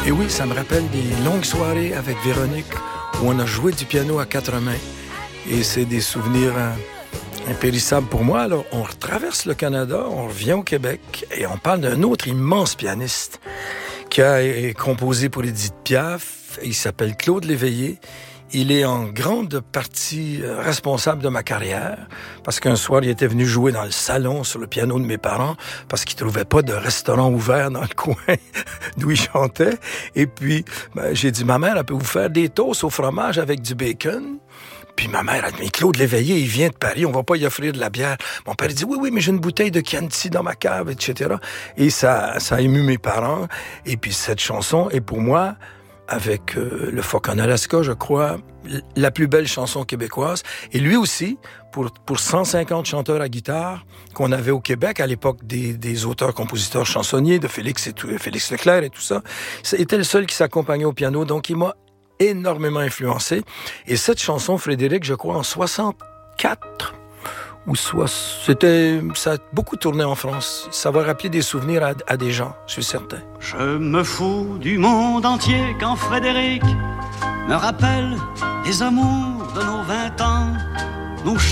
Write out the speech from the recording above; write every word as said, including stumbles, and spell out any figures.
Et oui, ça me rappelle des longues soirées avec Véronique où on a joué du piano à quatre mains. Et c'est des souvenirs hein, impérissables pour moi. Alors, on traverse le Canada, on revient au Québec et on parle d'un autre immense pianiste qui a composé pour Édith Piaf. Il s'appelle Claude Léveillé. Il est en grande partie responsable de ma carrière parce qu'un soir, il était venu jouer dans le salon sur le piano de mes parents parce qu'il trouvait pas de restaurant ouvert dans le coin d'où il chantait. Et puis, ben, j'ai dit, ma mère, elle peut vous faire des toasts au fromage avec du bacon. Puis ma mère a dit, mais Claude Léveillé, il vient de Paris, on va pas y offrir de la bière. Mon père dit, oui, oui, mais j'ai une bouteille de Chianti dans ma cave, et cetera. Et ça, ça a ému mes parents. Et puis cette chanson est pour moi, avec euh, le Phoque en Alaska, je crois, la plus belle chanson québécoise. Et lui aussi, pour, pour cent cinquante chanteurs à guitare qu'on avait au Québec, à l'époque des, des auteurs, compositeurs, chansonniers, de Félix, et tout, Félix Leclerc et tout ça, c'était le seul qui s'accompagnait au piano. Donc il m'a énormément influencé. Et cette chanson, Frédéric, je crois, en soixante-quatre, ou soit, c'était, ça a beaucoup tourné en France. Ça va rappeler des souvenirs à, à des gens, je suis certain. Je me fous du monde entier quand Frédéric me rappelle les amours de nos vingt ans. Nous